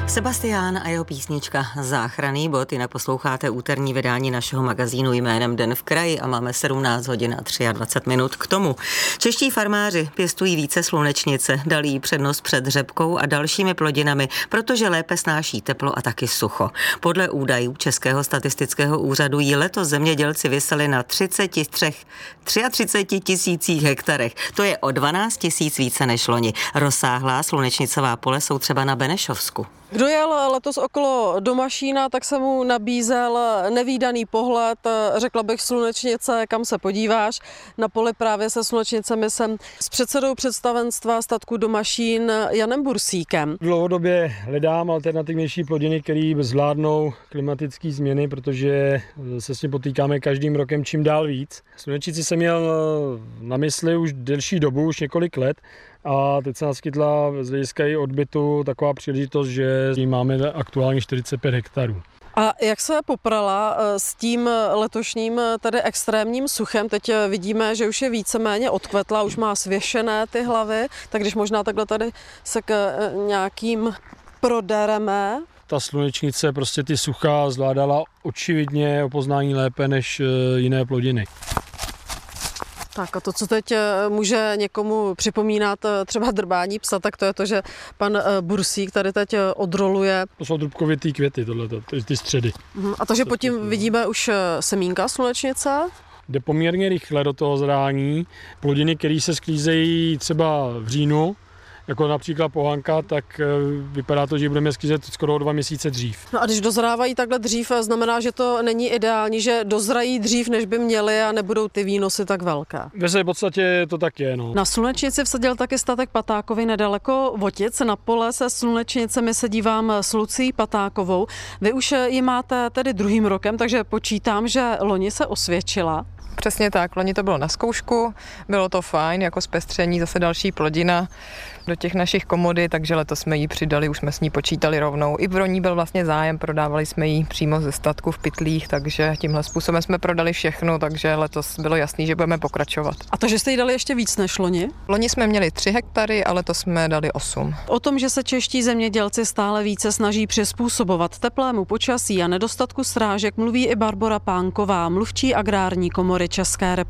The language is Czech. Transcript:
Sebastián a jeho písnička Záchranný bod, jinak posloucháte úterní vydání našeho magazínu jménem Den v kraji a máme 17 hodin a 23 minut k tomu. Čeští farmáři pěstují více slunečnice, dali jí přednost před řepkou a dalšími plodinami, protože lépe snáší teplo a taky sucho. Podle údajů Českého statistického úřadu jí letos zemědělci vyseli na 33 tisících hektarech. To je o 12 tisíc více než loni. Rozsáhlá slunečnicová pole jsou třeba na Benešovsku. Kdo jel letos okolo Domašína, tak se mu nabízel nevídaný pohled, řekla bych slunečnice, kam se podíváš. Na poli právě se slunečnicemi jsem s předsedou představenstva statku Domašín Janem Bursíkem. Dlouhodobě hledám alternativnější plodiny, které zvládnou klimatické změny, protože se s tím potýkáme každým rokem čím dál víc. Slunečnici jsem měl na mysli už delší dobu, už několik let. A teď se naskytla z hlediska její odbytu taková příležitost, že jí máme aktuálně 45 hektarů. A jak se poprala s tím letošním tedy extrémním suchem? Teď vidíme, že už je víceméně odkvetla, už má svěšené ty hlavy, tak když možná takhle tady se k nějakým prodereme. Ta slunečnice prostě ty sucha zvládala očividně o poznání lépe než jiné plodiny. Tak a to, co teď může někomu připomínat třeba drbání psa, tak to je to, že pan Bursík tady teď odroluje. To jsou trubkovitý květy, ty středy. A takže pod tím vidíme už semínka slunečnice. Jde poměrně rychle do toho zrání. Plodiny, které se sklízejí třeba v říjnu, jako například pohanka, tak vypadá to, že budeme sklízet skoro 2 měsíce dřív. No a když dozrávají takhle dřív, znamená, že to není ideální, že dozrají dřív, než by měli a nebudou ty výnosy tak velké. Ve své podstatě to tak je. No. Na slunečnici vsadil taky statek Patákovi nedaleko Votic. Na pole se slunečnicemi se dívám s Lucí Patákovou. Vy už ji máte tedy druhým rokem, takže počítám, že loni se osvědčila. Přesně tak, loni to bylo na zkoušku, bylo to fajn, jako zpestření, zase další plodina do těch našich komodit, takže letos jsme ji přidali, už jsme s ní počítali rovnou. I pro ní byl vlastně zájem, prodávali jsme ji přímo ze statku v pytlích, takže tímhle způsobem jsme prodali všechno, takže letos bylo jasný, že budeme pokračovat. A to, že jste jí dali ještě víc než loni? Loni jsme měli 3 hektary a letos jsme dali 8. O tom, že se čeští zemědělci stále více snaží přizpůsobovat teplému počasí a nedostatku srážek, mluví i Barbora Pánková, mluvčí Agrární komory České republiky.